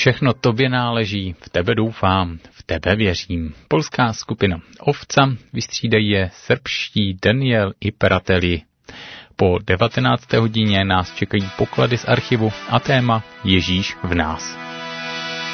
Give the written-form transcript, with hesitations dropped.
Všechno tobě náleží, v tebe doufám, v tebe věřím. Polská skupina Ovca, vystřídají je srbští Daniel i Perateli. Po 19. hodině nás čekají poklady z archivu a téma Ježíš v nás.